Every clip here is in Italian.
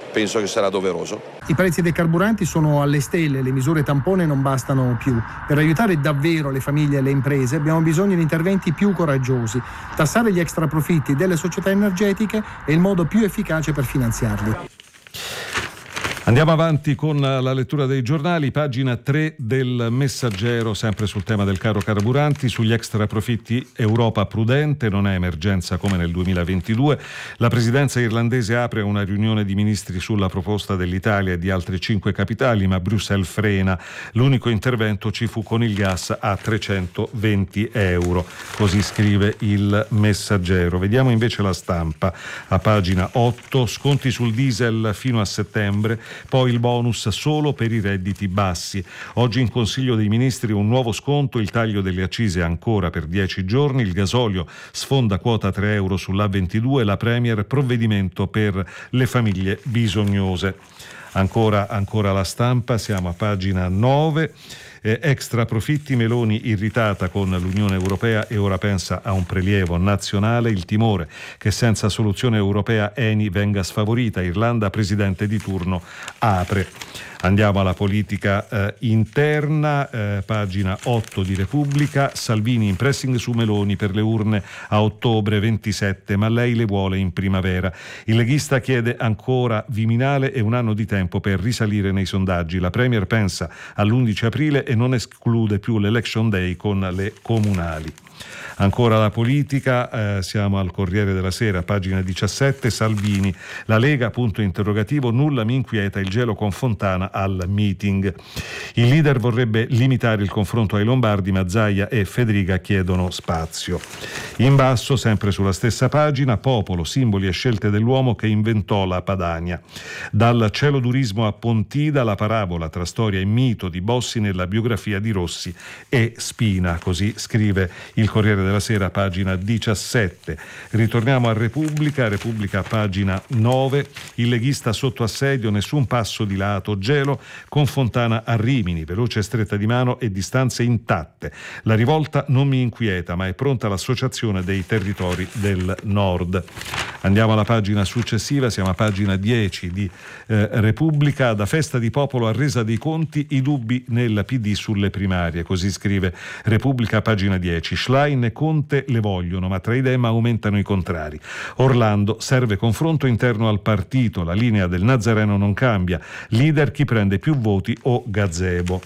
penso che sarà doveroso. I prezzi dei carburanti sono alle stelle, le misure tampone non bastano più. Per aiutare davvero le famiglie e le imprese abbiamo bisogno di interventi più coraggiosi. Tassare gli extraprofitti delle società energetiche è il modo più efficace per finanziarli. Andiamo avanti con la lettura dei giornali, pagina 3 del Messaggero, sempre sul tema del caro carburanti, sugli extra profitti Europa prudente, non è emergenza come nel 2022. La presidenza irlandese apre una riunione di ministri sulla proposta dell'Italia e di altre 5 capitali, ma Bruxelles frena. L'unico intervento ci fu con il gas a 320 euro, così scrive il Messaggero. Vediamo invece La Stampa, a pagina 8, sconti sul diesel fino a settembre, poi il bonus solo per i redditi bassi. Oggi in Consiglio dei Ministri un nuovo sconto, il taglio delle accise ancora per 10 giorni, il gasolio sfonda quota 3 euro sull'A22, la Premier provvedimento per le famiglie bisognose. Ancora La Stampa, siamo a pagina 9. Extra profitti, Meloni irritata con l'Unione Europea e ora pensa a un prelievo nazionale, il timore che senza soluzione europea Eni venga sfavorita, Irlanda presidente di turno apre. Andiamo alla politica interna, pagina 8 di Repubblica, Salvini in pressing su Meloni per le urne a ottobre 27, ma lei le vuole in primavera. Il leghista chiede ancora Viminale e un anno di tempo per risalire nei sondaggi. La Premier pensa all'11 aprile e non esclude più l'Election Day con le comunali. Ancora la politica, siamo al Corriere della Sera, pagina 17, Salvini, la Lega, punto interrogativo, nulla mi inquieta, il gelo con Fontana al meeting. Il leader vorrebbe limitare il confronto ai lombardi, ma Zaia e Federica chiedono spazio. In basso, sempre sulla stessa pagina, Popolo, simboli e scelte dell'uomo che inventò la Padania. Dal celodurismo a Pontida, la parabola tra storia e mito di Bossi nella biografia di Rossi e Spina, così scrive il Corriere della Sera, pagina 17. Ritorniamo a Repubblica, pagina 9, il leghista sotto assedio, nessun passo di lato, gelo con Fontana a Rimini, veloce stretta di mano e distanze intatte. La rivolta non mi inquieta, ma è pronta l'associazione dei territori del nord. Andiamo alla pagina successiva, siamo a pagina 10 di Repubblica, da festa di popolo a resa dei conti, i dubbi nel PD sulle primarie, così scrive Repubblica, pagina 10. Schlein e Conte le vogliono, ma tra i Dem aumentano i contrari. Orlando, serve confronto interno al partito, la linea del Nazareno non cambia, leader chi prende più voti o gazebo.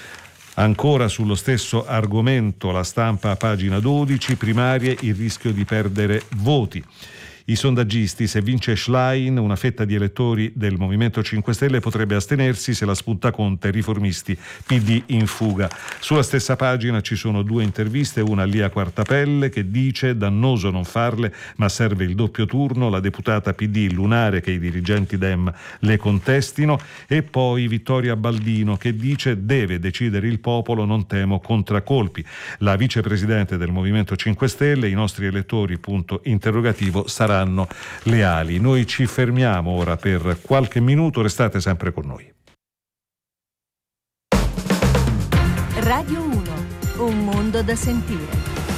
Ancora sullo stesso argomento, La Stampa, pagina 12, primarie, il rischio di perdere voti. I sondaggisti, se vince Schlein, una fetta di elettori del Movimento 5 Stelle potrebbe astenersi, se la spunta Conte, riformisti, PD in fuga. Sulla stessa pagina ci sono 2 interviste, una a Lia Quartapelle che dice dannoso non farle, ma serve il doppio turno, la deputata PD lunare che i dirigenti Dem le contestino, e poi Vittoria Baldino che dice deve decidere il popolo, non temo contraccolpi. La vicepresidente del Movimento 5 Stelle, i nostri elettori, punto interrogativo, saranno leali. Noi ci fermiamo ora per qualche minuto, restate sempre con noi. Radio 1, un mondo da sentire.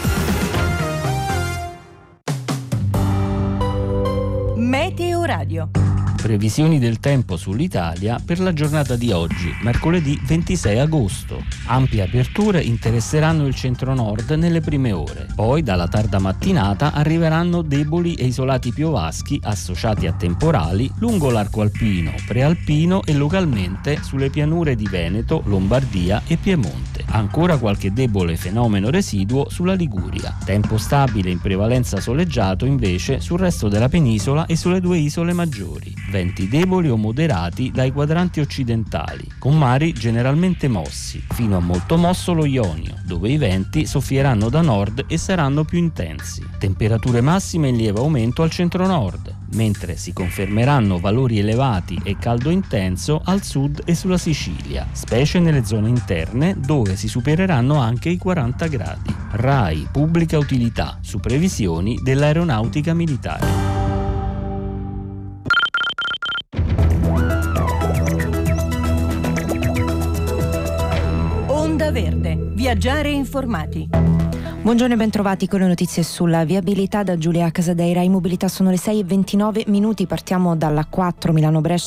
Meteo Radio. Previsioni del tempo sull'Italia per la giornata di oggi, mercoledì 26 agosto. Ampie aperture interesseranno il centro-nord nelle prime ore. Poi, dalla tarda mattinata, arriveranno deboli e isolati piovaschi associati a temporali lungo l'arco alpino, prealpino e localmente sulle pianure di Veneto, Lombardia e Piemonte. Ancora qualche debole fenomeno residuo sulla Liguria. Tempo stabile in prevalenza soleggiato invece sul resto della penisola e sulle 2 isole maggiori. Venti deboli o moderati dai quadranti occidentali, con mari generalmente mossi, fino a molto mosso lo Ionio, dove i venti soffieranno da nord e saranno più intensi. Temperature massime in lieve aumento al centro-nord, mentre si confermeranno valori elevati e caldo intenso al sud e sulla Sicilia, specie nelle zone interne dove si supereranno anche i 40 gradi. RAI Pubblica Utilità, su previsioni dell'aeronautica militare. Onda Verde, viaggiare informati. Buongiorno e bentrovati con le notizie sulla viabilità da Giulia Casadeira. In mobilità sono le 6:29, partiamo dalla 4 Milano-Brescia